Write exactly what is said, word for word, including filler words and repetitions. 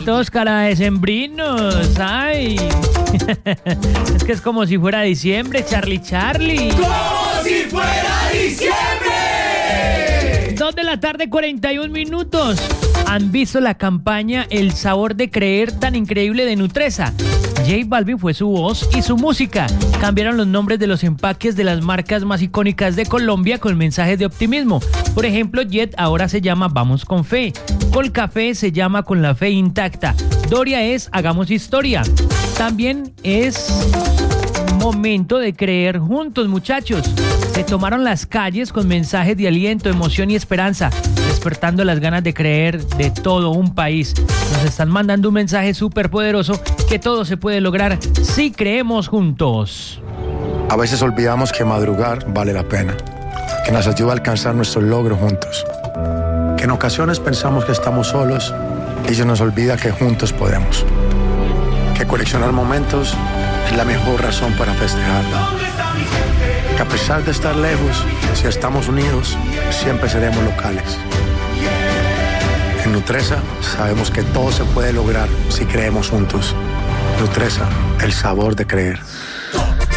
todos cara de sembrinos. Ay. Es que es como si fuera diciembre, Charlie Charlie. ¡Como si fuera diciembre! Dos de la tarde, cuarenta y un minutos. ¿Han visto la campaña El sabor de creer tan increíble de Nutresa? J Balvin fue su voz y su música. Cambiaron los nombres de los empaques de las marcas más icónicas de Colombia con mensajes de optimismo. Por ejemplo, Jet ahora se llama Vamos con Fe. Colcafé se llama Con la Fe Intacta. Doria es Hagamos Historia. También es momento de creer juntos, muchachos. Se tomaron las calles con mensajes de aliento, emoción y esperanza, despertando las ganas de creer de todo un país. Nos están mandando un mensaje súper poderoso que todo se puede lograr si creemos juntos. A veces olvidamos que madrugar vale la pena, que nos ayuda a alcanzar nuestros logros juntos, que en ocasiones pensamos que estamos solos y se nos olvida que juntos podemos, que coleccionar momentos es la mejor razón para festejar, que a pesar de estar lejos, si estamos unidos, siempre seremos locales. En Nutresa sabemos que todo se puede lograr si creemos juntos. Nutresa, el sabor de creer.